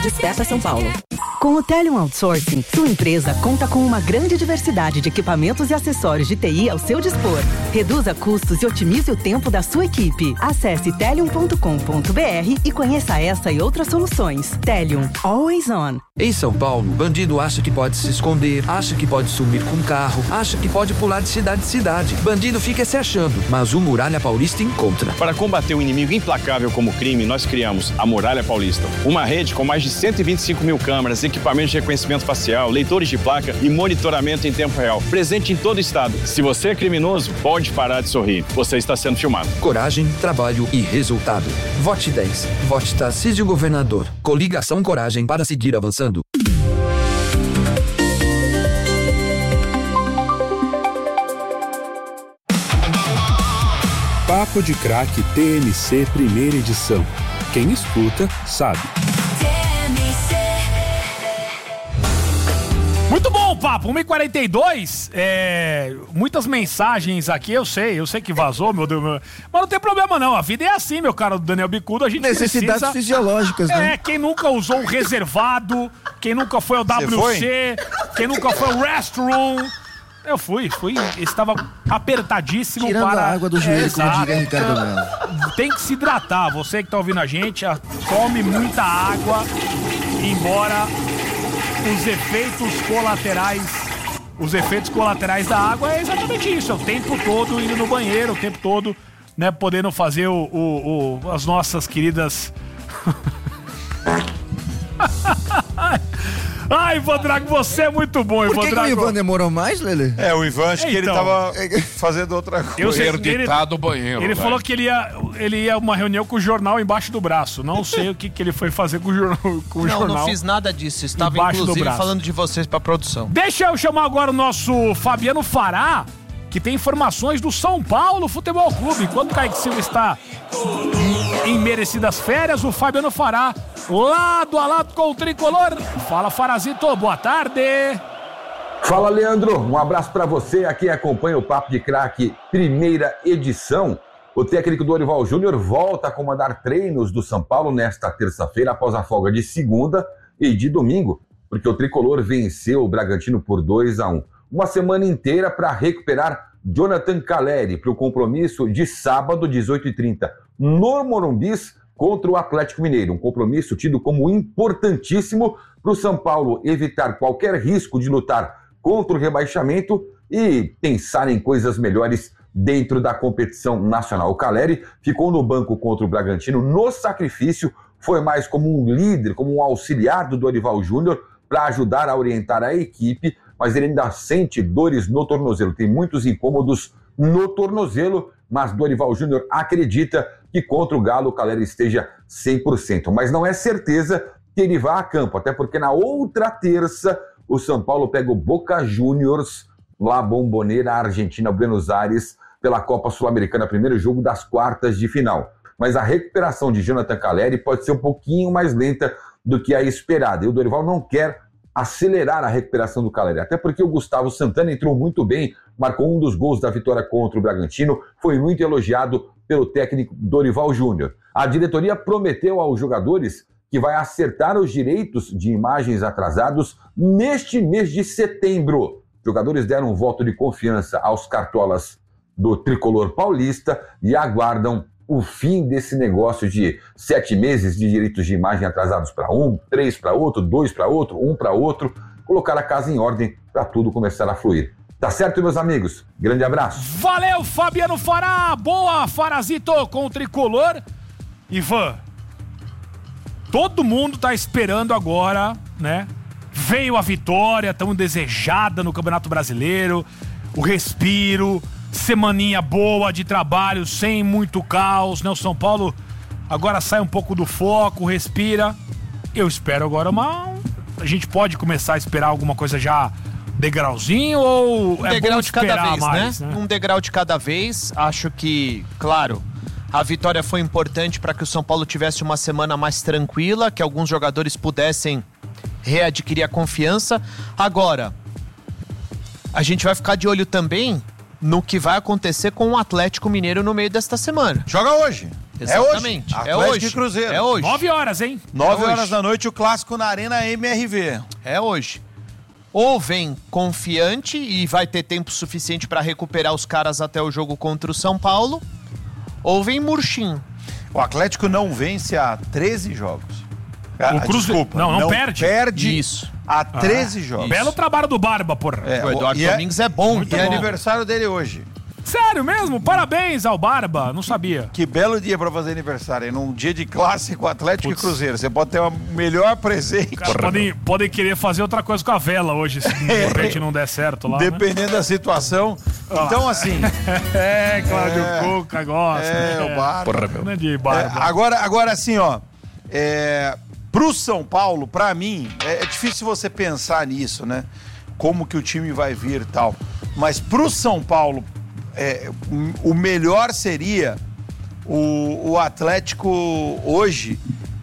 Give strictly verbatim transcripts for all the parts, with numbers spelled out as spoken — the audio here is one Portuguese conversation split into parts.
Desperta São Paulo. Com o Telium Outsourcing, sua empresa conta com uma grande diversidade de equipamentos e acessórios de T I ao seu dispor. Reduza custos e otimize o tempo da sua equipe. Acesse telium ponto com ponto b r e conheça essa e outras soluções. Telium, always on. Em São Paulo, bandido acha que pode se esconder, acha que pode sumir com carro, acha que pode pular de cidade em cidade. Bandido fica se achando, mas o Muralha Paulista encontra. Para combater um inimigo implacável como o crime, nós criamos a Muralha Paulista. Uma rede com mais de cento e vinte e cinco mil câmeras, equipamentos de reconhecimento facial, leitores de placa e monitoramento em tempo real. Presente em todo o estado. Se você é criminoso, pode parar de sorrir. Você está sendo filmado. Coragem, trabalho e resultado. Vote dez. Vote Tarcísio Governador. Coligação Coragem para seguir avançando. Papo de Craque T M C primeira edição. Quem escuta, sabe. Muito bom, papo. uma e quarenta e dois. É, muitas mensagens aqui, eu sei, eu sei que vazou, meu Deus. Meu... Mas não tem problema não, a vida é assim, meu caro Daniel Bicudo. A gente necessidades precisa... fisiológicas, né? É, quem nunca usou o reservado, quem nunca foi ao W C, quem nunca foi ao restroom. Eu fui, fui, estava apertadíssimo. Tirando para... a água do joelho, é, como diria Ricardo Melo. Tem que se hidratar, você que tá ouvindo a gente, tome muita água, embora os efeitos colaterais, os efeitos colaterais da água é exatamente isso, é o tempo todo indo no banheiro, o tempo todo, né, podendo fazer o, o, o as nossas queridas... Ai, Ivan Drago, você é muito bom, Ivan Por que Drago. que o Ivan demorou mais, Lelê? É, o Ivan, acho então, que ele tava fazendo outra coisa. Eu sei, herditado ele, o banheiro. Ele vai. falou que ele ia, ele ia uma reunião com o jornal embaixo do braço. Não sei o que, que ele foi fazer com o jornal. Com o não, jornal não fiz nada disso. Estava inclusive falando de vocês pra produção. Deixa eu chamar agora o nosso Fabiano Fará, que tem informações do São Paulo Futebol Clube. Enquanto o Kaique Silva está em merecidas férias, o Fabiano Fará, lado a lado com o Tricolor. Fala, Farazito, boa tarde. Fala, Leandro, um abraço para você, aqui acompanha o Papo de Craque, primeira edição. O técnico Dorival Júnior volta a comandar treinos do São Paulo nesta terça-feira, após a folga de segunda e de domingo, porque o Tricolor venceu o Bragantino por dois a um. Uma semana inteira para recuperar Jonathan Calleri para o compromisso de sábado, dezoito e trinta, no Morumbis, contra o Atlético Mineiro. Um compromisso tido como importantíssimo para o São Paulo evitar qualquer risco de lutar contra o rebaixamento e pensar em coisas melhores dentro da competição nacional. O Calleri ficou no banco contra o Bragantino no sacrifício, foi mais como um líder, como um auxiliar do Dorival Júnior para ajudar a orientar a equipe, mas ele ainda sente dores no tornozelo, tem muitos incômodos no tornozelo, mas Dorival Júnior acredita que contra o Galo o Calleri esteja cem por cento, mas não é certeza que ele vá a campo, até porque na outra terça o São Paulo pega o Boca Juniors, lá Bombonera, Argentina, Buenos Aires, pela Copa Sul-Americana, primeiro jogo das quartas de final. Mas a recuperação de Jonathan Calleri pode ser um pouquinho mais lenta do que a esperada, e o Dorival não quer acelerar a recuperação do Calleri, até porque o Gustavo Santana entrou muito bem, marcou um dos gols da vitória contra o Bragantino, foi muito elogiado pelo técnico Dorival Júnior. A diretoria prometeu aos jogadores que vai acertar os direitos de imagens atrasados neste mês de setembro. Os jogadores deram um voto de confiança aos cartolas do Tricolor Paulista e aguardam o fim desse negócio de sete meses de direitos de imagem atrasados para um, três para outro, dois para outro, um para outro, colocar a casa em ordem para tudo começar a fluir. Tá certo, meus amigos? Grande abraço. Valeu, Fabiano Fará. Boa, Farazito, com o Tricolor. Ivan, todo mundo tá esperando agora, né? Veio a vitória tão desejada no Campeonato Brasileiro, o respiro, semaninha boa de trabalho, sem muito caos, né? O São Paulo agora sai um pouco do foco, respira. Eu espero agora uma... A gente pode começar a esperar alguma coisa já degrauzinho ou um é degrau bom de cada esperar vez, mais, né? né? Um degrau de cada vez. Acho que, claro, a vitória foi importante para que o São Paulo tivesse uma semana mais tranquila, que alguns jogadores pudessem readquirir a confiança. Agora, a gente vai ficar de olho também no que vai acontecer com o Atlético Mineiro no meio desta semana. Joga hoje. Exatamente. É hoje. É Atlético hoje. e Cruzeiro. É hoje. Nove horas, hein? Nove É horas hoje. da noite, o clássico na Arena M R V. É hoje. Ou vem confiante e vai ter tempo suficiente para recuperar os caras até o jogo contra o São Paulo, ou vem murchinho. O Atlético não vence há treze jogos. O Ah, Cruzeiro- Desculpa. não, não perde. Perde Isso. há treze Ah, jogos. Belo trabalho do Barba, porra. É, O Eduardo e é- Domingues é bom. E é aniversário dele hoje. Sério mesmo? Parabéns ao Barba. Não sabia. Que belo dia pra fazer aniversário, hein? Num dia de clássico Atlético e Cruzeiro. Você pode ter o melhor presente. Cara, podem, podem querer fazer outra coisa com a vela hoje, se de repente não der certo lá. Dependendo da situação. Olha lá. Então, assim. Né? É, Cláudio É. Cuca gosta. É, o Barba. Porra, meu. Não é de É, Barba. agora, agora, assim, ó. É, pro São Paulo, pra mim, é, é difícil você pensar nisso, né? Como que o time vai vir e tal. Mas pro São Paulo, é, o melhor seria o, o Atlético hoje,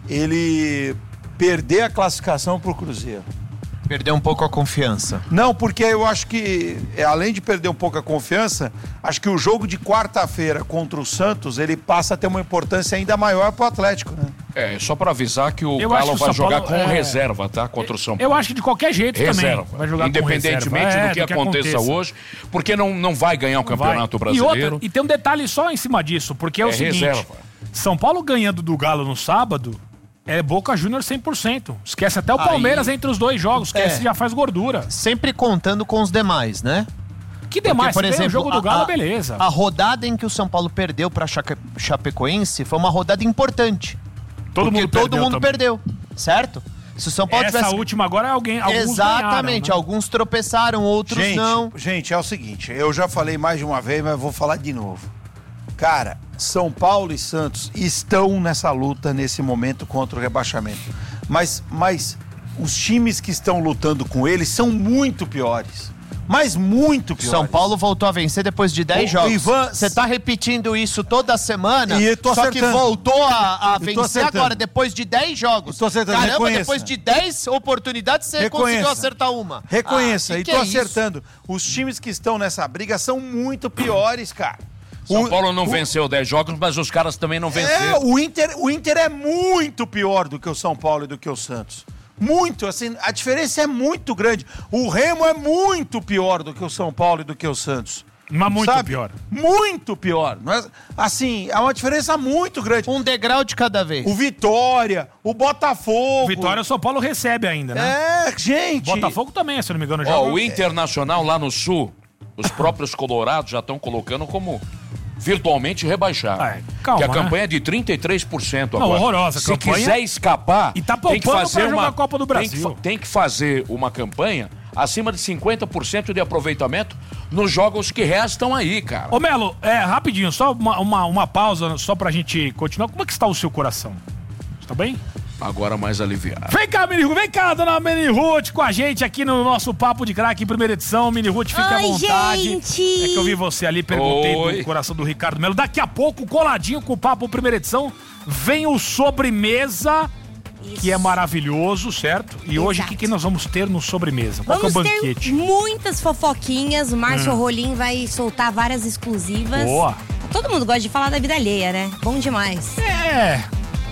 ele perder a classificação pro Cruzeiro. Perder um pouco a confiança. Não, porque eu acho que, é, além de perder um pouco a confiança, acho que o jogo de quarta-feira contra o Santos, ele passa a ter uma importância ainda maior pro Atlético, né? É, só pra avisar que o Eu acho Galo que o vai São jogar Paulo, com é- reserva, tá? Contra o São Paulo. Eu acho que de qualquer jeito reserva. também vai jogar com Independentemente reserva. É, do que, do que aconteça aconteça. hoje, porque não, não vai ganhar o Vai. Campeonato E, Brasileiro. outra, e tem um detalhe só em cima disso, porque é, o É seguinte, reserva. São Paulo ganhando do Galo no sábado é Boca Juniors cem por cento. Esquece até o Aí- Palmeiras entre os dois jogos, esquece É. já faz gordura. Sempre contando com os demais, né? Que demais, Porque, por se ganha o exemplo, jogo do a- Galo, a- beleza. A rodada em que o São Paulo perdeu pra Chape- Chapecoense foi uma rodada importante. Todo porque mundo todo perdeu mundo também. perdeu, certo? Se o São Paulo Essa tivesse... última agora é alguém, alguns Exatamente, ganharam, né? alguns tropeçaram, outros Gente, não. gente, é o seguinte, eu já falei mais de uma vez, mas vou falar de novo. Cara, São Paulo e Santos estão nessa luta nesse momento contra o rebaixamento. Mas, mas os times que estão lutando com eles são muito piores. Mas muito piores. São Paulo voltou a vencer depois de dez Ô, jogos. Ivan, Você tá repetindo isso toda semana, E eu tô só acertando. que voltou a, a Eu tô vencer acertando. agora, depois de dez jogos. Eu tô acertando, Caramba, reconheça. depois de dez oportunidades, você Reconheça. conseguiu acertar uma. Reconheça, Ah, que e que tô é isso? acertando. Os times que estão nessa briga são muito piores, cara. São O- Paulo não o- venceu dez jogos, mas os caras também não É, venceram. o Inter, o Inter é muito pior do que o São Paulo e do que o Santos. Muito, assim, a diferença é muito grande. O Remo é muito pior do que o São Paulo e do que o Santos. Mas muito Sabe? pior. Muito pior. Não é- Assim, é uma diferença muito grande. Um degrau de cada vez. O Vitória, o Botafogo. O Vitória, o São Paulo recebe ainda, né? É, gente. Botafogo também, se eu não me engano, já. Ó, o Internacional lá no Sul, os próprios colorados já estão colocando como virtualmente rebaixado. Ah, é. Calma, que a né? campanha é de trinta e três por cento Não, agora. horrorosa a Se campanha. quiser escapar, E tá tem que poupando fazer pra jogar uma a Copa do tem que Brasil. fa- Tem que, fazer uma campanha acima de cinquenta por cento de aproveitamento nos jogos que restam aí, cara. Ô Melo, é, rapidinho, só uma, uma, uma pausa só pra gente continuar. Como é que está o seu coração? Está bem? Agora mais aliviado. Vem cá, Mini Ruth, vem cá, dona Mini Ruth, com a gente aqui no nosso Papo de Craque, primeira edição. Mini Ruth, fique à Oi, vontade. gente. É que eu vi você ali, perguntei Oi. do coração do Ricardo Melo. Daqui a pouco, coladinho com o Papo primeira edição, vem o Sobremesa, que é maravilhoso, certo? E hoje, o que, que nós vamos ter no Sobremesa? Qual Vamos que é o ter banquete? muitas fofoquinhas. O Márcio Hum. Rolim vai soltar várias exclusivas. Boa. Todo mundo gosta de falar da vida alheia, né? Bom demais. É.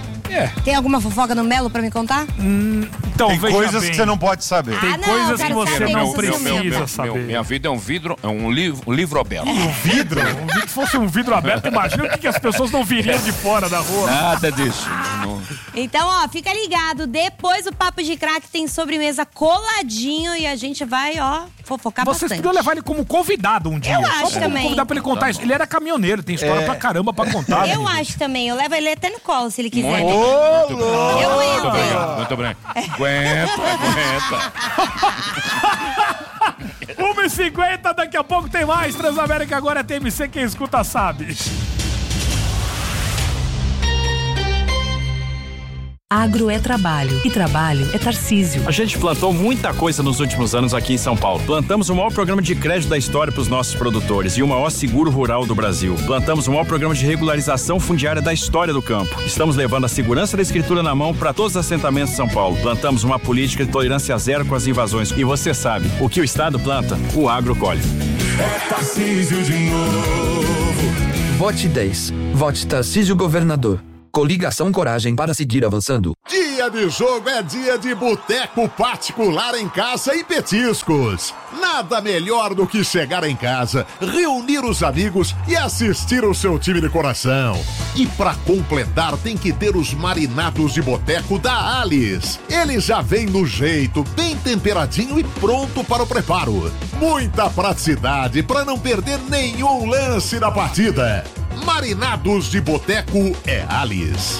É. Tem alguma fofoca no Melo pra me contar? Então, Tem veja coisas bem. que você não pode saber. Tem Ah, não, coisas que quero você saber, não meu, precisa meu, meu, meu, saber. Meu- minha vida é um vidro, é um livro, um livro aberto. Um vidro? Um vidro, se fosse um vidro aberto, imagina o que, que as pessoas não viriam de fora da rua. Nada disso. Não- Então, ó, fica ligado. Depois do Papo de Craque tem sobremesa coladinho e a gente vai, ó, fofocar Vocês bastante. podiam levar ele como convidado um dia. Eu Só acho como também. convidar pra ele contar isso. Ele era caminhoneiro, tem história É. pra caramba pra contar. Eu menino. acho também. Eu levo ele até no colo, se ele quiser. Muito, Ô, muito, louco. Eu muito entro. obrigado, muito obrigado. Aguenta, aguenta. uma e cinquenta, daqui a pouco tem mais. Transamérica agora é T M C, quem escuta sabe. Agro é trabalho e trabalho é Tarcísio. A gente plantou muita coisa nos últimos anos aqui em São Paulo. Plantamos o maior programa de crédito da história para os nossos produtores e o maior seguro rural do Brasil. Plantamos o maior programa de regularização fundiária da história do campo. Estamos levando a segurança da escritura na mão para todos os assentamentos de São Paulo. Plantamos uma política de tolerância zero com as invasões. E você sabe, o que o Estado planta, o agro colhe. É Tarcísio de novo. Vote dez. Vote Tarcísio Governador. Coligação Coragem para seguir avançando. Dia de jogo é dia de boteco particular em casa e petiscos. Nada melhor do que chegar em casa, reunir os amigos e assistir o seu time de coração. E pra completar tem que ter os marinados de boteco da Alice. Ele já vem no jeito, bem temperadinho e pronto para o preparo. Muita praticidade para não perder nenhum lance da partida. Marinados de boteco é Alice.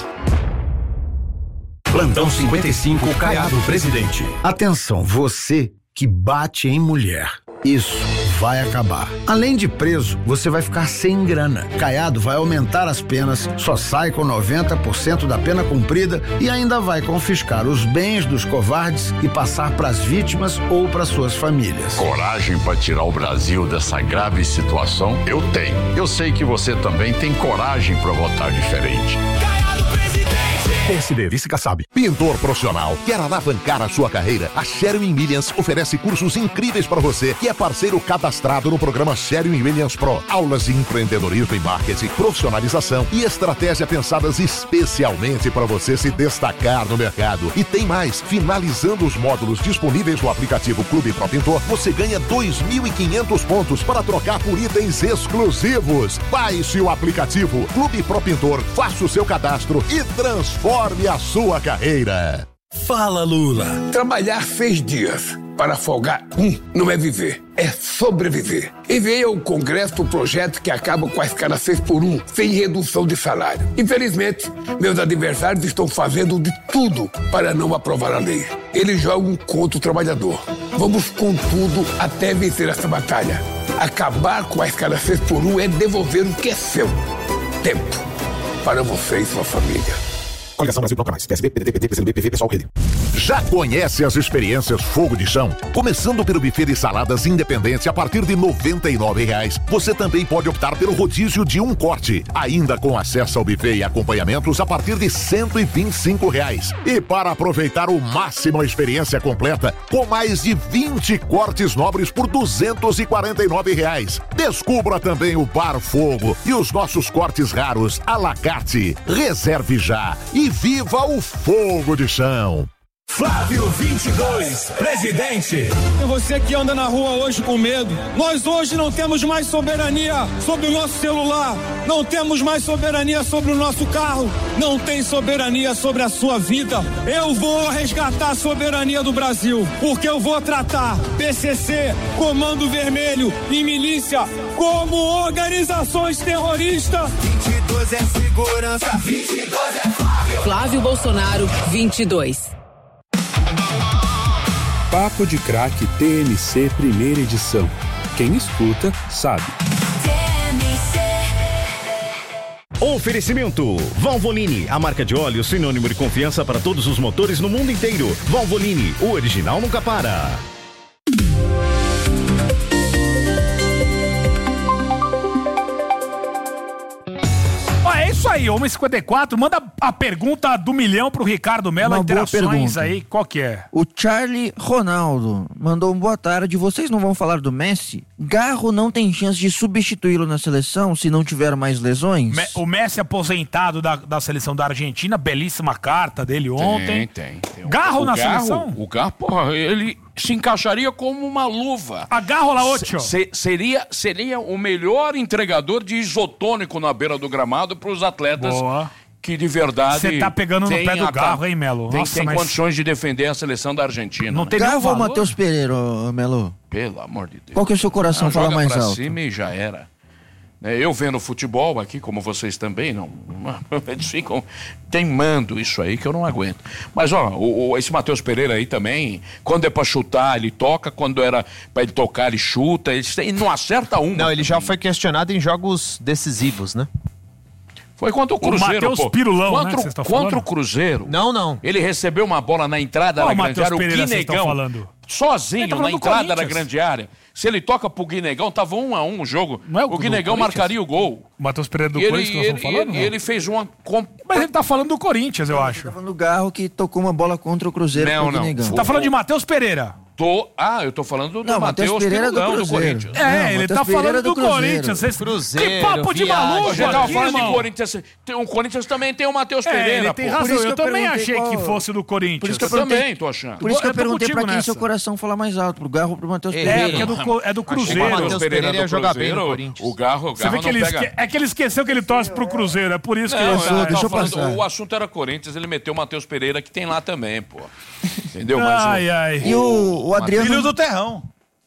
Plantão cinquenta e cinco, Caiado Presidente. Atenção, você que bate em mulher. Isso vai acabar. Além de preso, você vai ficar sem grana. Caiado vai aumentar as penas, só sai com noventa por cento da pena cumprida e ainda vai confiscar os bens dos covardes e passar para as vítimas ou para suas famílias. Coragem para tirar o Brasil dessa grave situação? Eu tenho. Eu sei que você também tem coragem para votar diferente. P S D, Vice-Kassab. Pintor profissional. Quer alavancar a sua carreira? A Sherwin-Williams oferece cursos incríveis para você que é parceiro cadastrado no programa Sherwin-Williams Pro. Aulas de empreendedorismo e marketing, profissionalização e estratégia pensadas especialmente para você se destacar no mercado. E tem mais. Finalizando os módulos disponíveis no aplicativo Clube Pro Pintor, você ganha dois mil e quinhentos pontos para trocar por itens exclusivos. Baixe o aplicativo Clube Pro Pintor, faça o seu cadastro e transforme a sua carreira. Fala, Lula. Trabalhar seis dias para folgar um não é viver, é sobreviver. Enviei ao Congresso o projeto que acaba com a escala seis por um, sem redução de salário. Infelizmente, meus adversários estão fazendo de tudo para não aprovar a lei. Eles jogam contra o trabalhador. Vamos com tudo até vencer essa batalha. Acabar com a escala seis por um é devolver o que é seu. Tempo para você e sua família. Coligação Brasil Canais, P S B, P D T, P T, P C do B, P V, Pessoal, Rede. Já conhece as experiências Fogo de Chão? Começando pelo buffet de saladas independente a partir de noventa e nove reais. Você também pode optar pelo rodízio de um corte, ainda com acesso ao buffet e acompanhamentos a partir de cento e vinte e cinco reais. E para aproveitar o máximo a experiência completa, com mais de vinte cortes nobres por duzentos e quarenta e nove reais. Descubra também o Bar Fogo e os nossos cortes raros à la carte. Reserve já e viva o Fogo de Chão. Flávio vinte e dois, presidente. É você que anda na rua hoje com medo. Nós hoje não temos mais soberania sobre o nosso celular. Não temos mais soberania sobre o nosso carro. Não tem soberania sobre a sua vida. Eu vou resgatar a soberania do Brasil, porque eu vou tratar P C C, Comando Vermelho e milícia como organizações terroristas. vinte e dois é segurança, vinte e dois é Flávio. Flávio Bolsonaro, vinte e dois. Papo de Craque T M C primeira edição. Quem escuta, sabe. Oferecimento Valvoline, a marca de óleo sinônimo de confiança para todos os motores no mundo inteiro. Valvoline, o original nunca para. É isso aí, uma e cinquenta e quatro. Manda a pergunta do milhão pro Ricardo Mello. Uma boa Interações pergunta. aí, qual que é? O Charlie Ronaldo mandou um boa tarde. Vocês não vão falar do Messi? Garro não tem chance de substituí-lo na seleção se não tiver mais lesões? Me- o Messi aposentado da, da seleção da Argentina, belíssima carta dele ontem. Tem, tem. tem. Garro o na Garro, seleção? O Garro, porra, ele se encaixaria como uma luva. Agarro la ocho. Se- seria, seria o melhor entregador de isotônico na beira do gramado para os atletas Boa. que de verdade... Você tá pegando no têm pé do a- Garro, hein, Melo? Tem, Nossa, tem mas- condições de defender a seleção da Argentina. Não né? tem Garro ou Matheus Pereira, ô, Melo? Pelo amor de Deus. Qual que é o seu coração Ah, fala joga mais pra alto? cima e já era. É, eu vendo futebol aqui, como vocês também, não, eles ficam teimando isso aí que eu não aguento. Mas, ó, o, o- esse Matheus Pereira aí também, quando é pra chutar, ele toca, quando era pra ele tocar, ele chuta, ele, ele não acerta uma. Não, ele já foi questionado em jogos decisivos, né? Foi contra o Cruzeiro, Matheus pô. Pirulão, né, contra, que vocês estão contra falando? o Cruzeiro. Não, não. Ele recebeu uma bola na entrada Qual da grande Matheus área, o Pereira vocês estão Guinegão, falando? Ele sozinho tá na falando do entrada da Corinthians. grande área. Se ele toca pro Guinegão, tava um a um o jogo. Não é o o do Guinegão Corinthians? marcaria o gol. O Matheus Pereira do E ele, Corinthians que nós estamos ele- falando? ele- não? ele fez uma... comp- Mas ele tá falando do Corinthians, eu acho. Tá falando do Garro que tocou uma bola contra o Cruzeiro Não, com o não. Guinegão. Tá falando de Matheus Pereira. Tô, ah, eu tô falando do Não, Matheus Pereira Pereira do do, do Cruzeiro. Corinthians. É, Não, ele Matheus tá Pereira falando do, do Cruzeiro. Corinthians. Vocês... Cruzeiro, que papo de viagem. maluco A gente tava aqui, falando irmão. de Corinthians. Tem, o Corinthians também tem o Matheus É, Pereira, ele tem pô. razão. Por isso Eu que eu também perguntei achei qual- que fosse do Corinthians. Por isso que Eu eu perguntei- também tô achando. Por isso que eu Eu tô perguntei contigo pra quem nessa. seu coração falar mais alto, pro Garro ou pro Matheus É, Pereira. porque é do, co- é do O Cruzeiro. Matheus Pereira ia do jogar bem no Cruzeiro, Corinthians. o Garro, o Você Garro vê que não ele, pega... esque... é que ele esqueceu que ele torce pro Cruzeiro. É por isso que Não, ele... Passou, eu deixa tava eu falando, passar. o assunto era Corinthians, ele meteu o Matheus Pereira, que tem lá também, pô. Entendeu? Mas Ai, o- ai. E o, o Adriano... Filho do Terrão.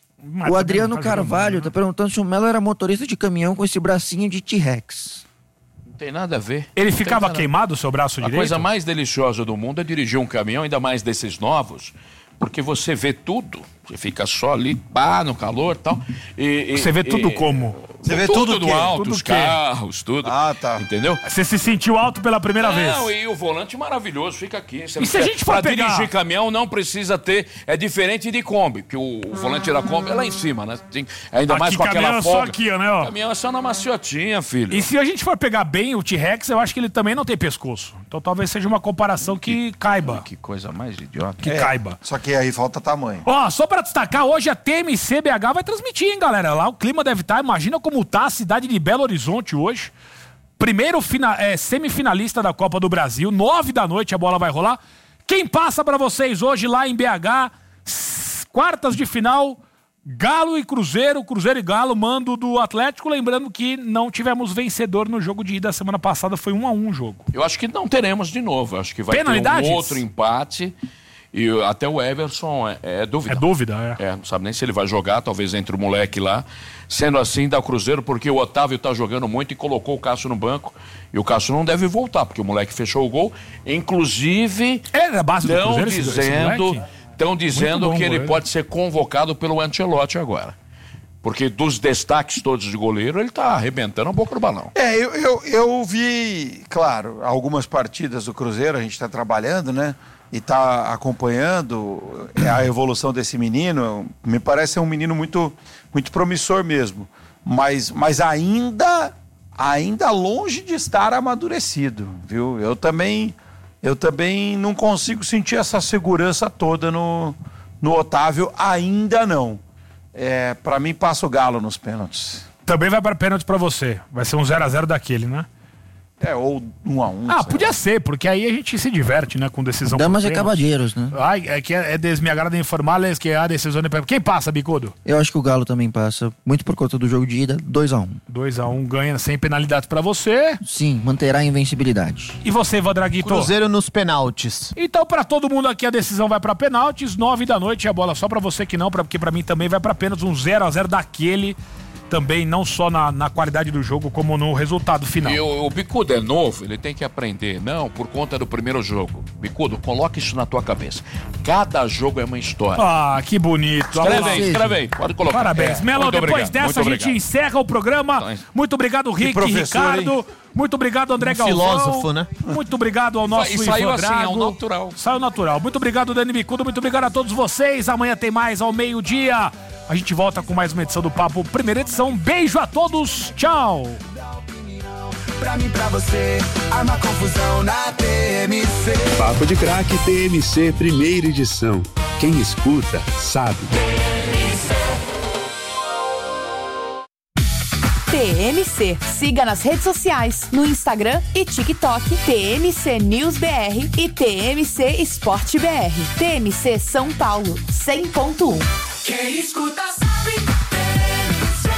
O Adriano tá Carvalho jogando, tá perguntando se o Melo era motorista de caminhão com esse bracinho de T-Rex. Não tem nada a ver. Ele Não ficava tem nada. queimado o seu braço A direito? coisa mais deliciosa do mundo é dirigir um caminhão, ainda mais desses novos, porque você vê tudo. Você fica só ali, pá, no calor tal, e tal. Você vê tudo como? Você vê tudo tudo do o quê? alto, Tudo os o quê? carros, tudo. Ah, tá. Entendeu? Você se sentiu alto pela primeira vez? Não, e o volante maravilhoso, fica aqui. Você E se a gente for pra pegar- dirigir caminhão não precisa ter, é diferente de Kombi, porque o, o volante da Kombi é lá em cima, né? Tem- ainda mais Aqui, com aquela caminhão é só folga. aqui, ó, né, ó? Caminhão é só na maciotinha, filho. E se a gente for pegar bem o T-Rex, eu acho que ele também não tem pescoço. Então talvez seja uma comparação que caiba. Que coisa mais idiota. Que É, caiba. Só que aí falta tamanho. Ó, só pra destacar, hoje a T M C B H vai transmitir, hein, galera? Lá o clima deve estar, imagina como tá a cidade de Belo Horizonte hoje. Primeiro fina, é, semifinalista da Copa do Brasil, nove da noite a bola vai rolar. Quem passa pra vocês hoje lá em B H, s- quartas de final, Galo e Cruzeiro, Cruzeiro e Galo, mando do Atlético. Lembrando que não tivemos vencedor no jogo de ida, semana passada foi um a um o jogo. Eu acho que não teremos de novo. Eu acho que vai Penalidades? ter um outro empate. E uh, até o Everson é, é dúvida. É dúvida, é. É, não sabe nem se ele vai jogar, talvez entre o moleque lá. Sendo assim, dá Cruzeiro, porque o Otávio tá jogando muito e colocou o Cássio no banco. E o Cássio não deve voltar, porque o moleque fechou o gol. Inclusive, Ele é da base do estão Cruzeiro, esse- esse dizendo, moleque? tão dizendo bom que ele goleiro. pode ser convocado pelo Ancelotti agora. Porque dos destaques todos de goleiro, ele tá arrebentando a boca do balão. É, eu, eu, eu vi, claro, algumas partidas do Cruzeiro, a gente está trabalhando, né? E está acompanhando a evolução desse menino. Me parece ser um menino muito, muito promissor mesmo. Mas, mas ainda, ainda longe de estar amadurecido, viu? Eu também, eu também não consigo sentir essa segurança toda no, no Otávio, ainda não. É, para mim, passa o Galo nos pênaltis. Também vai para pênalti pra você. Vai ser um zero a zero daquele, né? É, ou um a um. Ah, podia ser, porque aí a gente se diverte, né, com decisão. Damas por e pênalti. cavalheiros, né? Ai, é que é, é des, me agrada informar que é a decisão de... Quem passa, Bicudo? Eu acho que o Galo também passa, muito por conta do jogo de ida, dois a um. dois a um ganha sem penalidades pra você. Sim, manterá a invencibilidade. E você, Vadraguito? Cruzeiro nos penaltis. Então, pra todo mundo aqui, a decisão vai pra penaltis, nove da noite, a bola só pra você que não, pra, porque pra mim também vai pra pênaltis, um zero a zero daquele, também não só na, na qualidade do jogo, como no resultado final. E o, o Bicudo é novo, ele tem que aprender. Não, por conta do primeiro jogo. Bicudo, coloque isso na tua cabeça. Cada jogo é uma história. Ah, que bonito. Escreve aí, escreve aí. Pode colocar. Parabéns. É, Melo, muito depois obrigado, dessa muito a gente obrigado. encerra o programa. Muito obrigado, Rick, professor, Ricardo. hein? Muito obrigado, André Um Galvão. filósofo, né? Muito obrigado ao nosso E saiu Ivan assim, Drago. é o natural. Saiu natural. Muito obrigado, Dani Bicudo. Muito obrigado a todos vocês. Amanhã tem mais ao meio-dia. A gente volta com mais uma edição do Papo, primeira edição. Beijo a todos. Tchau. Pra mim, pra você, arma confusão na T M C. Papo de Craque T M C, primeira edição. Quem escuta, sabe. T M C. Siga nas redes sociais, no Instagram e TikTok, T M C News B R e T M C Esporte B R. T M C São Paulo, cem ponto um. Quem escuta sabe. T M C.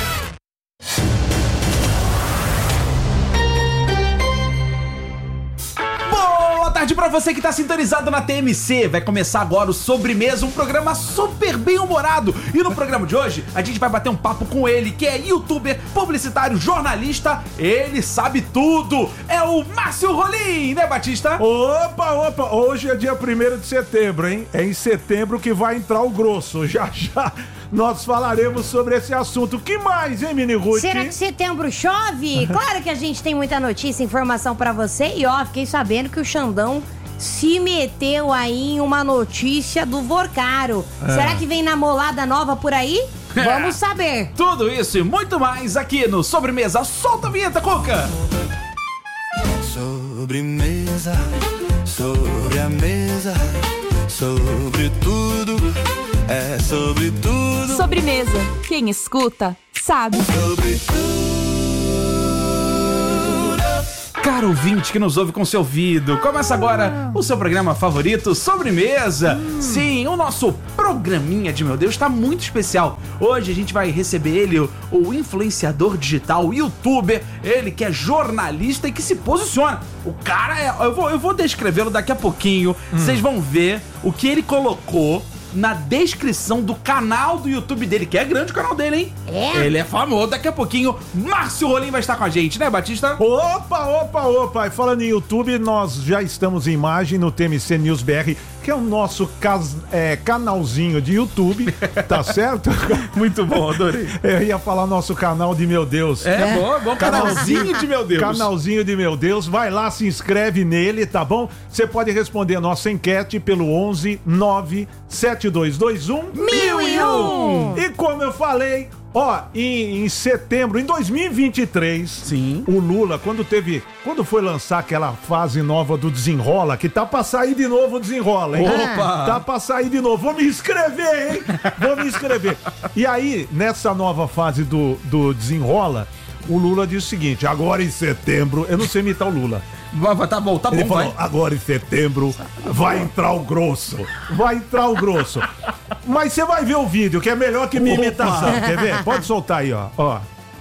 Boa tarde pra você que tá sintonizado na T M C. Vai começar agora o Sobremesa, um programa super bem-humorado. E no programa de hoje, a gente vai bater um papo com ele, que é youtuber, publicitário, jornalista. Ele sabe tudo. É o Márcio Rolim, né, Batista? Opa, opa, hoje é dia primeiro de setembro, hein? É em setembro que vai entrar o grosso. Já, já nós falaremos sobre esse assunto. Que mais, hein, Mini Ruth? Será que setembro chove? Claro que a gente tem muita notícia, informação pra você. E ó, fiquei sabendo que o Xandão se meteu aí em uma notícia do Vorcaro. É. Será que vem namorada nova por aí? Vamos saber. Tudo isso e muito mais aqui no Sobremesa. Solta a vinheta, Cuca! Sobremesa, sobre a mesa, sobre tudo, É sobre tudo. Sobremesa. Quem escuta, sabe. Sobre Caro ouvinte que nos ouve com seu ouvido, começa agora o seu programa favorito, Sobremesa. Hum. Sim, o nosso programinha de meu Deus tá muito especial. Hoje a gente vai receber ele, o, o influenciador digital, o youtuber, ele que é jornalista e que se posiciona. O cara é... Eu vou, eu vou descrevê-lo daqui a pouquinho, hum. vocês vão ver o que ele colocou na descrição do canal do YouTube dele, que é grande o canal dele, hein? É? Ele é famoso. Daqui a pouquinho, Márcio Rolim vai estar com a gente, né, Batista? Opa, opa, opa. E falando em YouTube, nós já estamos em imagem no T M C News B R, que é o nosso cas, é, canalzinho de YouTube, tá certo? Muito bom, adorei. Eu ia falar nosso canal de Meu Deus. É, é. bom, bom, canalzinho de Meu Deus. Canalzinho de Meu Deus. Vai lá, se inscreve nele, tá bom? Você pode responder a nossa enquete pelo onze nove sete dois dois um mil e um. E como eu falei, ó, em, em setembro, em dois mil e vinte e três, sim, o Lula, quando teve, quando foi lançar aquela fase nova do Desenrola, que tá pra sair de novo o Desenrola, hein? Opa! Tá pra sair de novo. Vou me inscrever, hein? Vou me inscrever. E aí, nessa nova fase do, do Desenrola, o Lula disse o seguinte: agora em setembro, eu não sei imitar o Lula. Tá bom, tá bom, Ele falou, vai. agora em setembro vai entrar o grosso. Vai entrar o grosso. Mas você vai ver o vídeo, que é melhor que minha imitação. Quer ver? Pode soltar aí, ó. ó.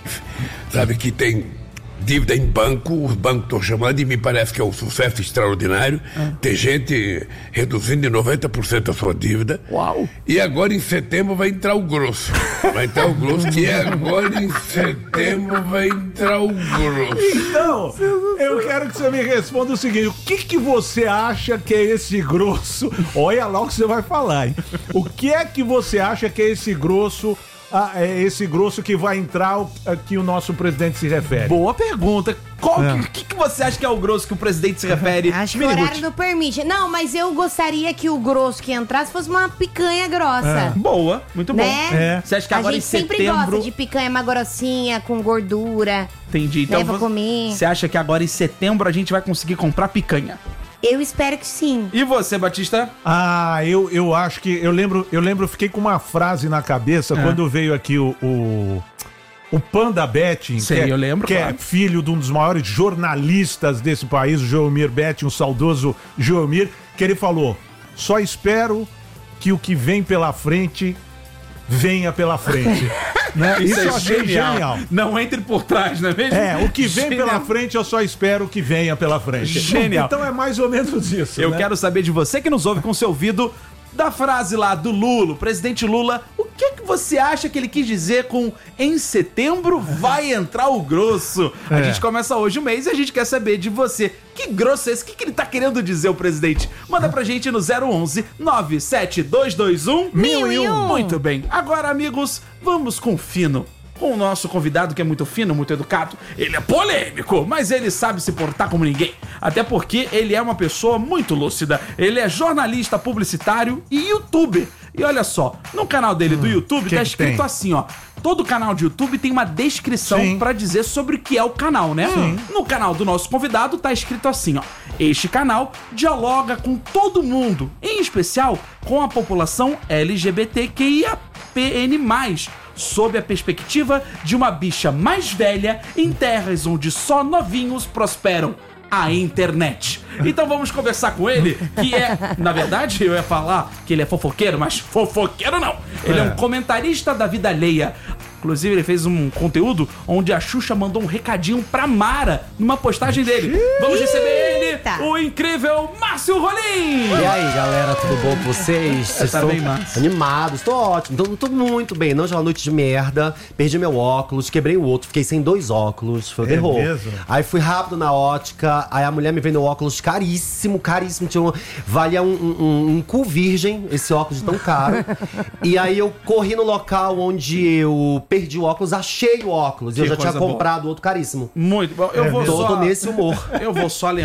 Sabe que tem dívida em banco, os bancos estão chamando e me parece que é um sucesso extraordinário. É. Tem gente reduzindo em noventa por cento a sua dívida. Uau! E agora em setembro vai entrar o grosso. Vai entrar o grosso, que é agora em setembro vai entrar o grosso. Então, eu quero que você me responda o seguinte: o que, que você acha que é esse grosso? Olha lá o que você vai falar, hein? O que é que você acha que é esse grosso? Ah, é esse grosso que vai entrar o, que o nosso presidente se refere? Boa pergunta. Qual é. que, que você acha que é o grosso que o presidente se refere? Acho que o horário não permite. Não, mas eu gostaria que o grosso que entrasse fosse uma picanha grossa. É. Boa, muito bom. Né? É. Você acha que agora a gente em setembro... sempre gosta de picanha mais grossinha, com gordura. Entendi. Então Leva você, comer. você acha que agora em setembro a gente vai conseguir comprar picanha? Eu espero que sim. E você, Batista? Ah, eu, eu acho que... Eu lembro, eu lembro, fiquei com uma frase na cabeça é. quando veio aqui o... o... O Panda Betting, Sei, que, é, eu lembro, que claro. é filho de um dos maiores jornalistas desse país, o Joelmir Betting, o saudoso Joelmir, que ele falou: só espero que o que vem pela frente venha pela frente. Né? Isso, Isso é eu achei genial. genial. Não entre por trás, não é mesmo? É, o que vem genial. pela frente eu só espero que venha pela frente. Genial. Então é mais ou menos isso. Eu né? quero saber de você que nos ouve com seu ouvido, da frase lá do Lula, o presidente Lula, o que que você acha que ele quis dizer com em setembro vai entrar o grosso? A É. gente começa hoje o mês e a gente quer saber de você. Que grosso é esse? O que, que ele tá querendo dizer, o presidente? Manda pra gente no zero onze nove sete dois dois um mil e um. Muito bem. Agora, amigos, vamos com o fino. Com o nosso convidado, que é muito fino, muito educado. Ele é polêmico, mas ele sabe se portar como ninguém. Até porque ele é uma pessoa muito lúcida. Ele é jornalista, publicitário e youtuber. E olha só, no canal dele do YouTube que tá que escrito tem? assim, ó. Todo canal de YouTube tem uma descrição Sim. pra dizer sobre o que é o canal, né? Sim. No canal do nosso convidado tá escrito assim, ó. Este canal dialoga com todo mundo, em especial com a população L G B T Q I A P N mais, sob a perspectiva de uma bicha mais velha em terras onde só novinhos prosperam. A internet. Então vamos conversar com ele, que é, na verdade, eu ia falar que ele é fofoqueiro, mas fofoqueiro não. Ele é, é um comentarista da vida alheia. Inclusive, ele fez um conteúdo onde a Xuxa mandou um recadinho pra Mara numa postagem dele. Vamos receber ele, o incrível Márcio Rolim! E aí, galera, tudo bom com vocês? Vocês tá estão bem, Márcio? animados? Tô ótimo, tô, tô muito bem. Não, já uma noite de merda, perdi meu óculos, quebrei o outro, fiquei sem dois óculos, foi o É terror. mesmo? Aí fui rápido na ótica, aí a mulher me vendeu um óculos caríssimo, caríssimo, tinha um, valia um, um, um, um cu virgem, esse óculos de tão caro. E aí eu corri no local onde eu perdi o óculos, achei o óculos, e Que eu já tinha coisa boa. comprado outro caríssimo. Muito bom. Eu É vou mesmo? só... Tô nesse humor. Eu vou só lembrar que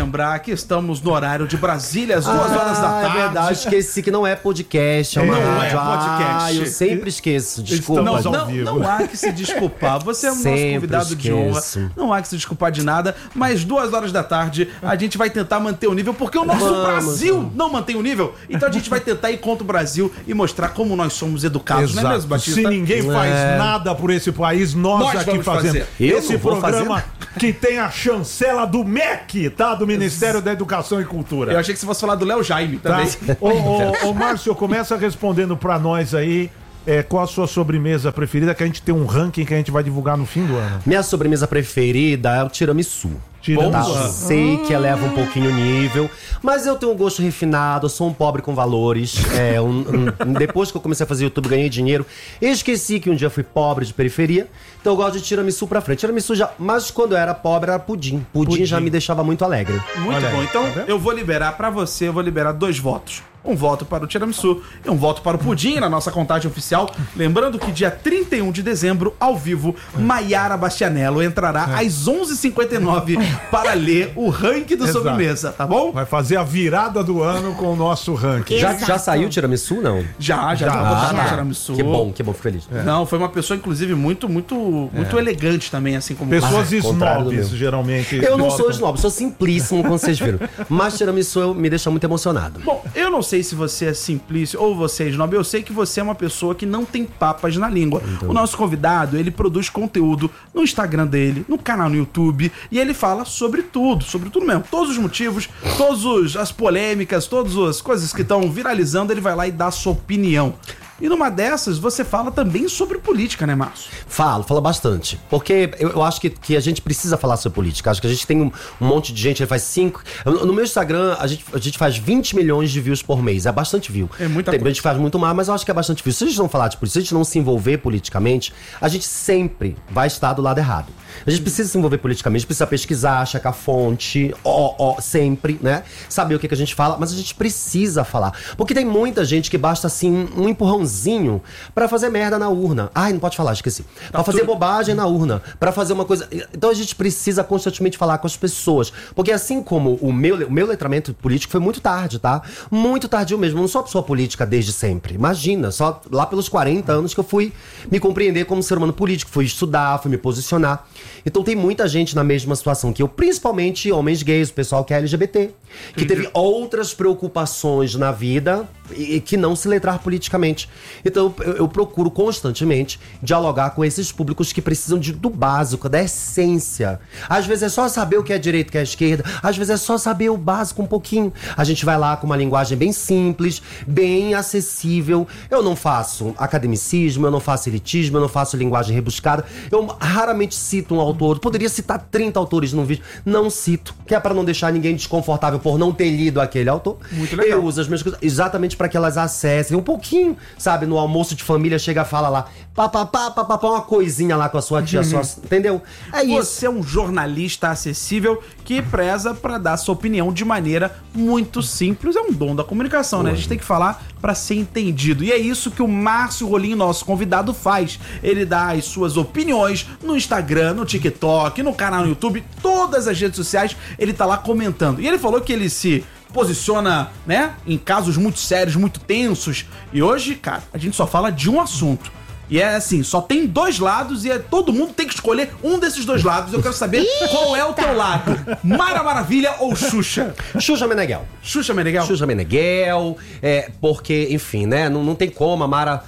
que estamos no horário de Brasília, às duas Ah, horas da tarde. É verdade, esqueci que não é podcast, é uma Não rádio. é podcast. Ah, eu sempre esqueço, desculpa. Não, gente. não, não há que se desculpar. Você é o nosso Sempre convidado de honra. esqueço. Não há que se desculpar de nada. Mas duas horas da tarde a gente vai tentar manter o nível, porque o nosso Vamos, Brasil vamos. não mantém o nível. Então a gente vai tentar ir contra o Brasil e mostrar como nós somos educados, não é mesmo, Batista? Se ninguém faz É. nada por esse país, nós, Nós aqui vamos fazemos. fazer. Eu Esse não vou programa fazer. que tem a chancela do M E C, tá? Do Ministério da Educação e Cultura. Eu achei que você fosse falar do Léo Jaime Tá? também. Ô, ô, ô, Márcio, começa respondendo pra nós aí é, qual a sua sobremesa preferida, que a gente tem um ranking que a gente vai divulgar no fim do ano. Minha sobremesa preferida é o tiramisu. Tiramisu. Tá, eu sei que eleva um pouquinho o nível, mas eu tenho um gosto refinado, eu sou um pobre com valores. É, um- um- depois que eu comecei a fazer YouTube, ganhei dinheiro. Eu esqueci que um dia fui pobre de periferia, então eu gosto de tiramisu pra frente. Tiramisu já, mas quando eu era pobre era pudim. Pudim, Pudim. já me deixava muito alegre. Muito Olha bom. aí, Então, tá vendo? eu vou liberar pra você, eu vou liberar dois votos. Um voto para o tiramisu e um voto para o pudim na nossa contagem oficial. Lembrando que dia trinta e um de dezembro, ao vivo, Maiara Bastianello entrará às onze e cinquenta e nove para ler o ranking do Exato. sobremesa, tá bom? Vai fazer a virada do ano com o nosso ranking. Já, já saiu o tiramisu, não? Já, já, já, Ah, botaram tá. no tiramisu. Que bom, que bom, fico feliz. Não, foi uma pessoa, inclusive, muito, muito, muito É. elegante também, assim como... Pessoas Ah, contrário do snobs, meu. geralmente. Eu não sou votam. snob, sou simplíssimo, como vocês viram. Mas tiramisu eu- me deixa muito emocionado. Bom, eu não sei se você é simplício ou você é snob, eu sei que você é uma pessoa que não tem papas na língua. O nosso convidado, ele produz conteúdo no Instagram dele, no canal no YouTube, e ele fala sobre tudo, sobre tudo mesmo. Todos os motivos, todas as polêmicas, todas as coisas que estão viralizando, ele vai lá e dá a sua opinião. E numa dessas, você fala também sobre política, né, Márcio? Falo, falo bastante. Porque eu, eu acho que, que a gente precisa falar sobre política. Acho que a gente tem um, um monte de gente, ele faz cinco. No, no meu Instagram, a gente, a gente faz vinte milhões de views por mês. É bastante view. É muita tem, coisa. A gente faz muito mais, mas eu acho que é bastante view. Se a gente não falar de política, se a gente não se envolver politicamente, a gente sempre vai estar do lado errado. A gente precisa se envolver politicamente, precisa pesquisar, checar fonte, ó, ó, sempre, né? Saber o que, que a gente fala, mas a gente precisa falar. Porque tem muita gente que basta, assim, um empurrãozinho pra fazer merda na urna. Ai, não pode falar, esqueci. Pra fazer bobagem na urna, pra fazer uma coisa... Então a gente precisa constantemente falar com as pessoas. Porque assim como o meu, o meu letramento político foi muito tarde, tá? Muito tardio mesmo. Eu não sou uma pessoa política desde sempre. Imagina, só lá pelos quarenta anos que eu fui me compreender como ser humano político. Fui estudar, fui me posicionar. Então tem muita gente na mesma situação que eu, principalmente homens gays, o pessoal que é L G B T, que teve outras preocupações na vida e, e que não se letrar politicamente. Então eu, eu procuro constantemente dialogar com esses públicos que precisam de, do básico, da essência. Às vezes é só saber o que é direita e o que é esquerda, às vezes é só saber o básico um pouquinho. A gente vai lá com uma linguagem bem simples, bem acessível. Eu não faço academicismo, eu não faço elitismo, eu não faço linguagem rebuscada. Eu raramente cito um autor. Poderia citar trinta autores num vídeo. Não cito, que é para não deixar ninguém desconfortável por não ter lido aquele autor. Muito legal. Eu uso as minhas coisas exatamente para que elas acessem um pouquinho, sabe? No almoço de família, chega e fala lá, papapá, papapá, uma coisinha lá com a sua tia, sua, entendeu? É isso. Você é um jornalista acessível que preza pra dar sua opinião de maneira muito simples. É um dom da comunicação, né? A gente tem que falar pra ser entendido. E é isso que o Márcio Rolim, nosso convidado, faz. Ele dá as suas opiniões no Instagram, no TikTok, no canal no YouTube, todas as redes sociais, ele tá lá comentando. E ele falou que ele se posiciona, né, em casos muito sérios, muito tensos. E hoje, cara, a gente só fala de um assunto. E é assim, só tem dois lados e é, todo mundo tem que escolher um desses dois lados. Eu quero saber qual é o teu lado. Mara Maravilha ou Xuxa? Xuxa Meneghel. Xuxa Meneghel? Xuxa Meneghel, é, porque, enfim, né, não, não tem como, a Mara...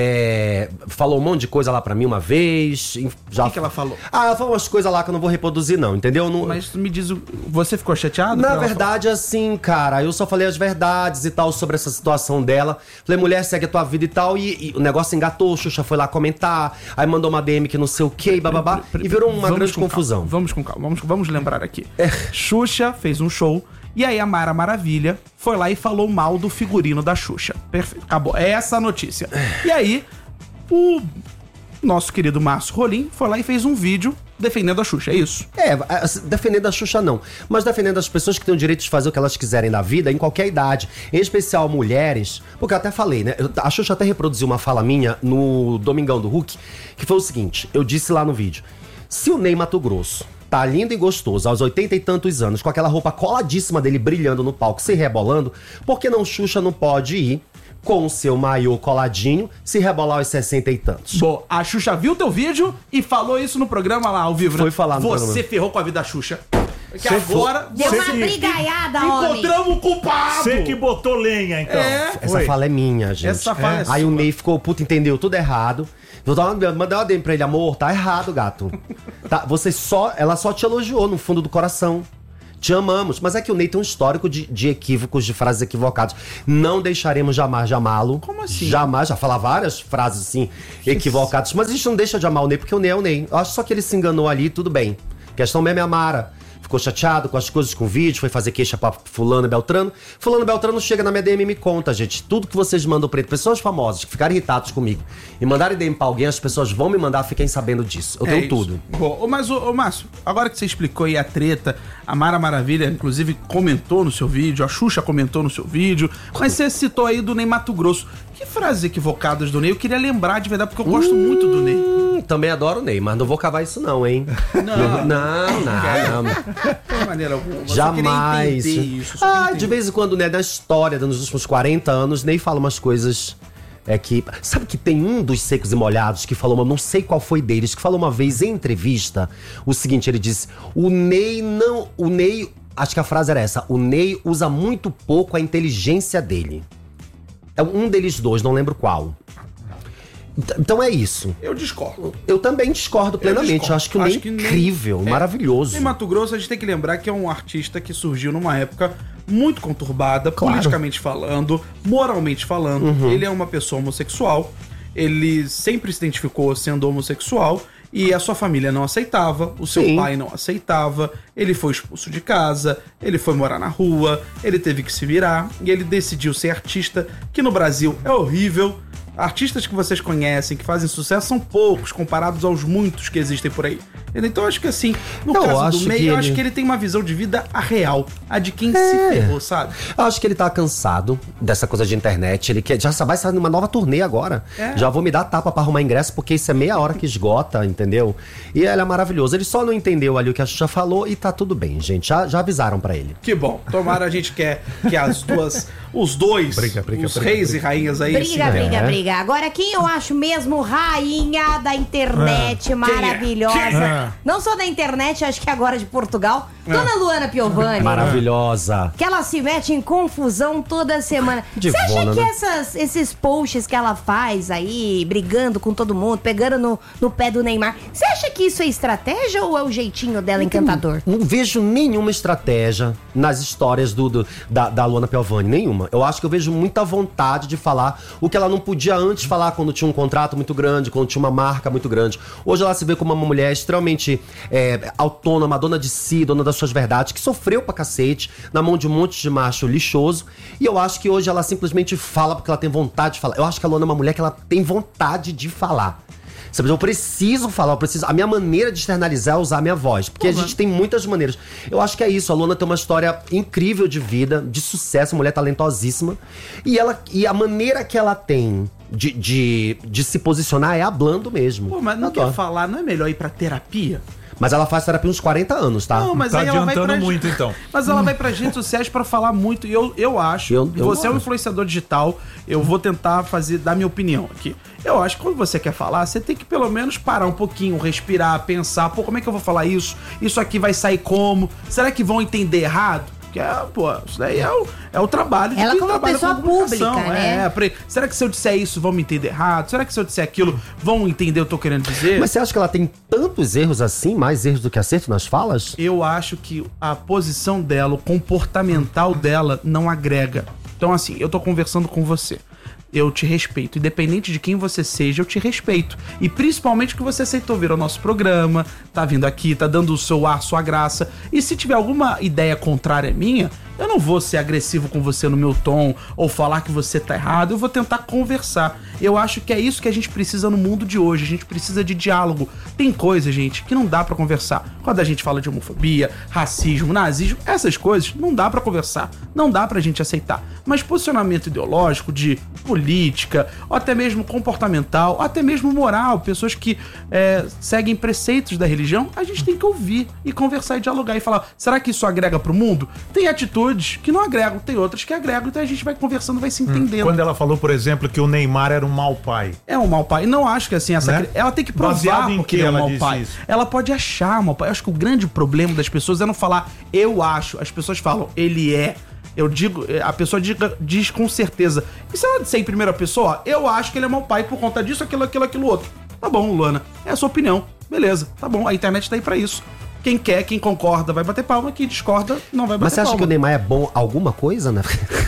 É, falou um monte de coisa lá pra mim uma vez. Já... O que, que ela falou? Ah, ela falou umas coisas lá que eu não vou reproduzir, não, entendeu? Não... Mas me diz, você ficou chateado? Na verdade, assim, cara, eu só falei as verdades e tal sobre essa situação dela. Falei, mulher, segue a tua vida e tal. E, e o negócio engatou, o Xuxa foi lá comentar, aí mandou uma D M que não sei o que, bababá, e virou uma Vamos grande com confusão. Calma, vamos com calma, vamos, vamos lembrar aqui. Xuxa fez um show. E aí a Mara Maravilha foi lá e falou mal do figurino da Xuxa. Perfeito, acabou. É essa a notícia. E aí, o nosso querido Márcio Rolim foi lá e fez um vídeo defendendo a Xuxa, é isso? É, defendendo a Xuxa não, mas defendendo as pessoas que têm o direito de fazer o que elas quiserem na vida, em qualquer idade, em especial mulheres, porque eu até falei, né, a Xuxa até reproduziu uma fala minha no Domingão do Hulk, que foi o seguinte, eu disse lá no vídeo, se o Ney Matogrosso tá lindo e gostoso, aos oitenta e tantos anos, com aquela roupa coladíssima dele brilhando no palco, se rebolando, por que não Xuxa não pode ir com o seu maiô coladinho, se rebolar aos sessenta e tantos? Bom, a Xuxa viu teu vídeo e falou isso no programa lá, ao vivo, né? Foi falar no Você programa. ferrou com a vida da Xuxa. Que Cê agora... Deu você uma que- brigaiada, homem. Encontramos o culpado! Você que botou lenha, então. É. Essa Foi. fala é minha, gente. Essa fala é Aí o sua. Ney ficou, puta, entendeu tudo errado. Eu tava- mandei uma D M pra ele, amor, tá errado, gato. Tá, você só, ela só te elogiou no fundo do coração. Te amamos. Mas é que o Ney tem um histórico de, de equívocos, de frases equivocadas. Não deixaremos jamais de amá-lo. Como assim? Jamais. Já fala várias frases assim, equivocadas. Mas a gente não deixa de amar o Ney, porque o Ney é o Ney. Eu acho só que ele se enganou ali, tudo bem. Questão mesmo é a Mara. Ficou chateado com as coisas, com o vídeo, foi fazer queixa pra fulano e Beltrano. Fulano e Beltrano chega na minha D M e me conta, gente. Tudo que vocês mandam pra ele, pessoas famosas que ficaram irritados comigo e mandarem D M pra alguém, as pessoas vão me mandar, fiquem sabendo disso. Eu É tenho isso. tudo. Bom, ô, mas, ô, ô, Márcio, agora que você explicou aí a treta, a Mara Maravilha, inclusive, comentou no seu vídeo, a Xuxa comentou no seu vídeo, mas você citou aí do Ney Mato Grosso. Que frases equivocadas do Ney? Eu queria lembrar de verdade, porque eu gosto muito do Ney. Hum, também adoro o Ney, mas não vou cavar isso não, hein? Não. não, não, não. De maneira alguma. Eu só Jamais. queria entender isso. só queria Ah, entender. de vez em quando, né, na história, nos últimos quarenta anos, Ney fala umas coisas. É que. Sabe que tem um dos secos e molhados que falou, mas não sei qual foi deles, que falou uma vez em entrevista o seguinte: ele disse, o Ney não. O Ney. Acho que a frase era essa: o Ney usa muito pouco a inteligência dele. É um deles dois, não lembro qual. Ent- Então é isso. Eu discordo. Eu também discordo plenamente. Eu, discordo. acho que o Ney é Ney- incrível, é. maravilhoso. Ney Mato Grosso, a gente tem que lembrar que é um artista que surgiu numa época muito conturbada, Claro. politicamente falando, moralmente falando. Uhum. Ele é uma pessoa homossexual, ele sempre se identificou sendo homossexual e a sua família não aceitava, o seu Sim. pai não aceitava, ele foi expulso de casa, ele foi morar na rua, ele teve que se virar e ele decidiu ser artista, que no Brasil é horrível. Artistas que vocês conhecem, que fazem sucesso, são poucos comparados aos muitos que existem por aí. Então eu acho que assim, no Não, eu caso acho do Ney, que eu ele- acho que ele tem uma visão de vida a real, a de quem se É. ferrou, sabe? Eu acho que ele tá cansado dessa coisa de internet. Ele quer, já vai sair numa nova turnê agora. É. Já vou me dar tapa pra arrumar ingresso, porque isso é meia hora que esgota, entendeu? E ele é maravilhoso. Ele só não entendeu ali o que a Xuxa falou e tá tudo bem, gente. Já, já avisaram pra ele. Que bom. Tomara a gente quer que as duas, os dois, Briga, briga, os briga, reis briga. e rainhas aí. Briga, se- briga, É. briga. Agora, quem eu acho mesmo rainha da internet, Ah. maravilhosa. Quem é? Não só da internet, acho que agora de Portugal. Dona Luana Piovani. Maravilhosa. Que ela se mete em confusão toda semana. Você acha Divona, que né? essas, esses posts que ela faz aí, brigando com todo mundo, pegando no, no pé do Neymar, você acha que isso é estratégia ou é o jeitinho dela encantador? Não vejo nenhuma estratégia nas histórias do, do- da, da Luana Piovani, nenhuma. Eu acho que eu vejo muita vontade de falar o que ela não podia antes falar quando tinha um contrato muito grande, quando tinha uma marca muito grande. Hoje ela se vê como uma mulher extremamente é, autônoma, dona de si, dona das suas verdades, que sofreu pra cacete na mão de um monte de macho lixoso. E eu acho que hoje ela simplesmente fala porque ela tem vontade de falar. Eu acho que a Luana é uma mulher que ela tem vontade de falar. Sabe, eu preciso falar, eu preciso. A minha maneira de externalizar é usar a minha voz. Porque a gente tem muitas maneiras. Eu acho que é isso. A Luana tem uma história incrível de vida, de sucesso, mulher talentosíssima. E, ela, e a maneira que ela tem de, de, de se posicionar é hablando mesmo. Pô, mas não Adoro. quer falar, não é melhor ir pra terapia? Mas ela faz terapia uns quarenta anos, tá? Não, mas Tá aí ela vai adiantando pra... muito, então. Mas ela vai pras redes sociais pra falar muito. E eu, eu acho. Eu- eu você é um acho. influenciador digital. Eu vou tentar fazer, dar minha opinião aqui. Eu acho que quando você quer falar, você tem que pelo menos parar um pouquinho, respirar, pensar, pô, como é que eu vou falar isso? Isso aqui vai sair como? Será que vão entender errado? Que é, pô, isso daí é o, é o trabalho de Ela quem como trabalha pessoa com comunicação, pública, né? É, pre- será que se eu disser isso vão me entender errado? Será que se eu disser aquilo vão entender o que eu tô querendo dizer? Mas você acha que ela tem tantos erros assim, mais erros do que acerto nas falas? Eu acho que a posição dela, o comportamental dela não agrega. Então, assim, eu tô conversando com você. Eu te respeito. Independente de quem você seja, eu te respeito. E principalmente que você aceitou vir ao nosso programa, tá vindo aqui, tá dando o seu ar, sua graça. E se tiver alguma ideia contrária minha, eu não vou ser agressivo com você no meu tom ou falar que você tá errado, eu vou tentar conversar. Eu acho que é isso que a gente precisa no mundo de hoje, a gente precisa de diálogo. Tem coisa, gente, que não dá pra conversar. Quando a gente fala de homofobia, racismo, nazismo, essas coisas não dá pra conversar, não dá pra gente aceitar. Mas posicionamento ideológico, de política, ou até mesmo comportamental, ou até mesmo moral, pessoas que é, seguem preceitos da religião, a gente tem que ouvir e conversar e dialogar e falar, será que isso agrega pro mundo? Tem atitudes que não agregam, tem outras que agregam, então a gente vai conversando, vai se entendendo. Quando ela falou, por exemplo, que o Neymar era um mau pai. É um mau pai. Não acho que assim, essa Né? cri- ela tem que provar Baseado em porque que ele é um ela mau disse pai. isso? Ela pode achar mau pai. Eu acho que o grande problema das pessoas é não falar eu acho. As pessoas falam ele é. Eu digo, a pessoa diz, diz com certeza. E se ela disser em primeira pessoa, ó, eu acho que ele é mau pai por conta disso, aquilo, aquilo, aquilo outro. Tá bom, Luana. É a sua opinião. Beleza, tá bom. A internet tá aí pra isso. Quem quer, quem concorda vai bater palma, quem discorda não vai bater palma. Mas você acha que o Neymar é bom alguma coisa, né?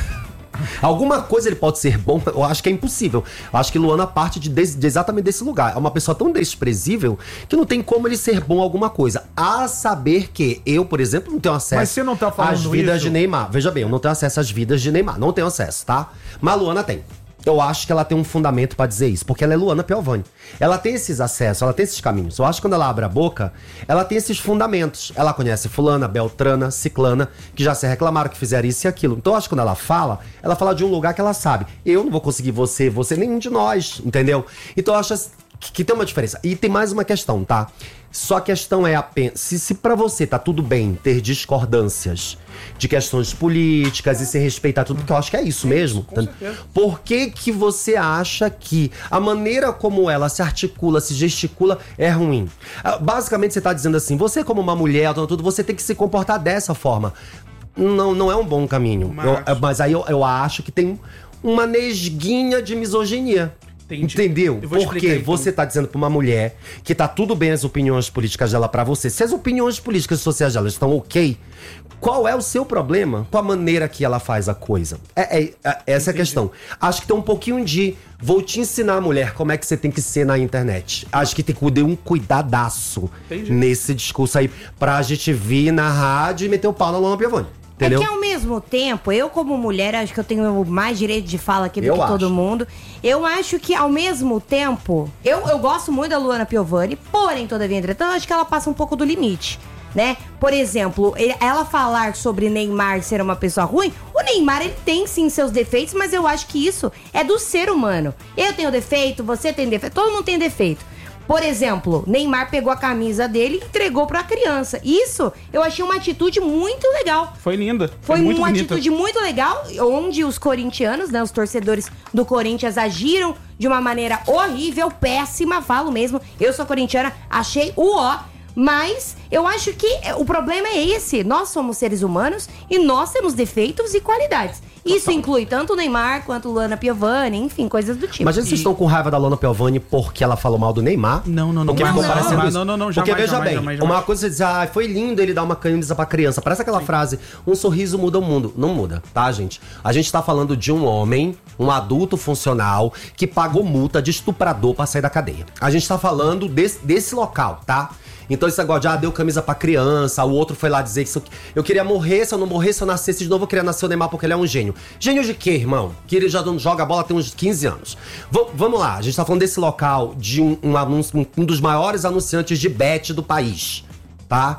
Alguma coisa ele pode ser bom, eu acho que é impossível. Eu acho que Luana parte de, des- de exatamente desse lugar. É uma pessoa tão desprezível que não tem como ele ser bom alguma coisa. A saber que eu, por exemplo, não tenho acesso Mas você não tá falando às vidas isso? de Neymar. Veja bem, eu não tenho acesso às vidas de Neymar. Não tenho acesso, tá? Mas a Luana tem. Eu acho que ela tem um fundamento pra dizer isso, porque ela é Luana Piovani. Ela tem esses acessos, ela tem esses caminhos. Eu acho que quando ela abre a boca, ela tem esses fundamentos. Ela conhece fulana, beltrana, ciclana, que já se reclamaram que fizeram isso e aquilo. Então eu acho que quando ela fala, ela fala de um lugar que ela sabe. Eu não vou conseguir você, você, nenhum de nós, entendeu? Então eu acho que, que tem uma diferença. E tem mais uma questão, tá? Só a questão é apenas, se, se pra você tá tudo bem ter discordâncias de questões políticas e se respeitar tudo, porque eu acho que é isso mesmo. Com certeza. Por que que você acha que a maneira como ela se articula, se gesticula é ruim? Ah, basicamente você tá dizendo assim, você como uma mulher, tudo, você tem que se comportar dessa forma. Não, não é um bom caminho. Mas- Eu- mas aí eu, eu acho que tem uma nesguinha de misoginia. Entendi. Entendeu? Eu vou Porque explicar, então. você tá dizendo pra uma mulher que tá tudo bem as opiniões políticas dela pra você. Se as opiniões políticas e sociais dela estão ok, qual é o seu problema com a maneira que ela faz a coisa? É, é- é- essa é a questão. Acho que tem um pouquinho de vou te ensinar, mulher, como é que você tem que ser na internet. Acho que tem que ter um cuidadaço Entendi. nesse discurso aí pra gente vir na rádio e meter o pau na Luana Piovani. Entendeu? É que ao mesmo tempo, eu como mulher, acho que eu tenho mais direito de fala aqui do Eu que todo acho. mundo. Eu acho que ao mesmo tempo, eu, eu gosto muito da Luana Piovani, porém, todavia, entretanto, eu acho que ela passa um pouco do limite, né? Por exemplo, ele- ela falar sobre Neymar ser uma pessoa ruim, o Neymar, ele tem sim seus defeitos, mas eu acho que isso é do ser humano. Eu tenho defeito, você tem defeito, todo mundo tem defeito. Por exemplo, Neymar pegou a camisa dele e entregou pra criança. Isso eu achei uma atitude muito legal. Foi linda. Foi muito uma bonita. atitude muito legal, onde os corintianos, né, os torcedores do Corinthians agiram de uma maneira horrível, péssima, falo mesmo. Eu sou corintiana, achei o ó. Mas eu acho que o problema é esse. Nós somos seres humanos e nós temos defeitos e qualidades. Isso inclui tanto o Neymar quanto Luana Piovani, enfim, coisas do tipo. Imagina se vocês estão com raiva da Luana Piovani porque ela falou mal do Neymar. Não, não, não. Porque Não, ficou não, parecendo não, isso. não, não, não, Porque jamais, veja jamais, bem, jamais, uma jamais. coisa você diz, ah, foi lindo ele dar uma camisa pra criança. Parece aquela frase, um sorriso muda o mundo. Não muda, tá, gente? A gente tá falando de um homem, um adulto funcional, que pagou multa de estuprador pra sair da cadeia. A gente tá falando desse, desse local, tá? Então esse negócio de, ah, deu camisa pra criança, o outro foi lá dizer que se eu, eu queria morrer, se eu não morresse, se eu nascesse de novo, eu queria nascer o Neymar porque ele é um gênio. Gênio de quê, irmão? Que ele já não joga bola tem uns quinze anos. V- vamos lá, a gente tá falando desse local de um, um, anúncio- um- um dos maiores anunciantes de bet do país, tá?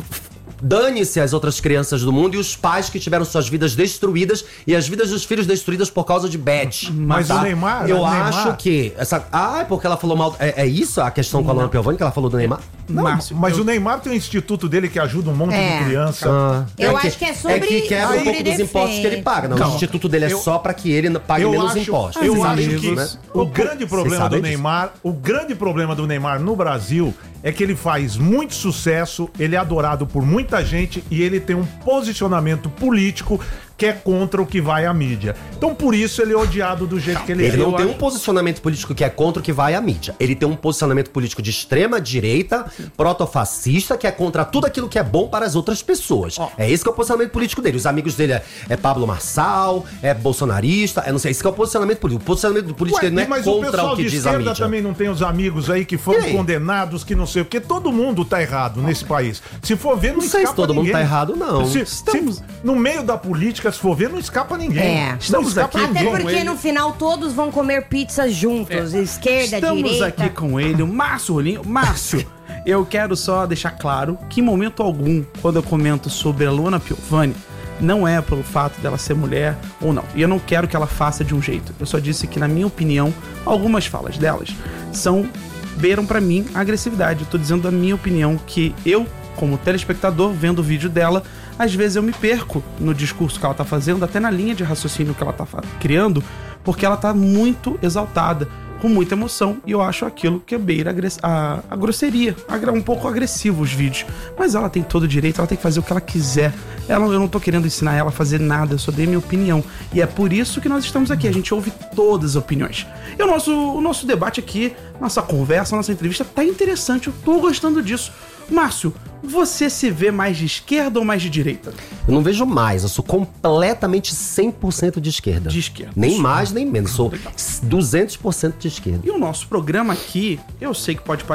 Dane-se as outras crianças do mundo e os pais que tiveram suas vidas destruídas e as vidas dos filhos destruídas por causa de bet. Mas tá? o Neymar- Eu o Neymar- acho que essa, ah, é porque ela falou mal. É, é isso a questão com a Luana Piovani que ela falou do Neymar? Não, mas o Neymar tem um instituto dele que ajuda um monte É. de criança. Ah. Eu acho que é sobre- É que quebra um sobre pouco dos impostos que ele paga. Não, Calma. o instituto dele é Eu- só pra que ele pague eu menos acho, impostos. Eu Vocês acho sabem que disso, né? o grande Vocês problema do sabem disso? Neymar, o grande problema do Neymar no Brasil é que ele faz muito sucesso, ele é adorado por muita gente e ele tem um posicionamento político que é contra o que vai à mídia. Então por isso ele é odiado do jeito que ele, Ele é. não Eu tem um acho- posicionamento político que é contra o que vai à mídia. Ele tem um posicionamento político de extrema direita, protofascista, que é contra tudo aquilo que é bom para as outras pessoas. É esse que é o posicionamento político dele. Os amigos dele é, é Pablo Marçal, é bolsonarista, é não sei, esse que é o posicionamento político. O posicionamento político Ué, dele não é mas o contra pessoal o que de diz a esquerda mídia. também não tem os amigos aí que foram E aí? condenados, que não sei o quê. Todo mundo tá errado nesse país. Se for ver, não, Não sei se escapa todo mundo ninguém. tá errado, não. Se, Estamos- se- no meio da política, se for ver, não escapa ninguém. É. Não Estamos escapa aqui Até ninguém. porque no final todos vão comer pizza juntos, esquerda, Estamos direita. aqui com ele, o Márcio Rolinho. Márcio, eu quero só deixar claro que em momento algum, quando eu comento sobre a Luana Piovani, não é pelo fato dela ser mulher ou não. E eu não quero que ela faça de um jeito. Eu só disse que, na minha opinião, algumas falas delas são beiram pra mim a agressividade. Eu tô dizendo a minha opinião, que eu, como telespectador, vendo o vídeo dela, às vezes eu me perco no discurso que ela tá fazendo, até na linha de raciocínio que ela tá fa- criando, porque ela tá muito exaltada, com muita emoção, e eu acho aquilo que beira a, agress- a, a grosseria, agra- um pouco agressivo os vídeos. Mas ela tem todo o direito, ela tem que fazer o que ela quiser. Ela, eu não tô querendo ensinar ela a fazer nada, eu só dei minha opinião. E é por isso que nós estamos aqui, a gente ouve todas as opiniões. E o nosso, o nosso debate aqui, nossa conversa, nossa entrevista tá interessante, eu tô gostando disso. Márcio, você se vê mais de esquerda ou mais de direita? Eu não vejo mais, eu sou completamente cem por cento de esquerda. De esquerda. Nem Isso. mais, nem menos. Sou duzentos por cento de esquerda. E o nosso programa aqui, eu sei que pode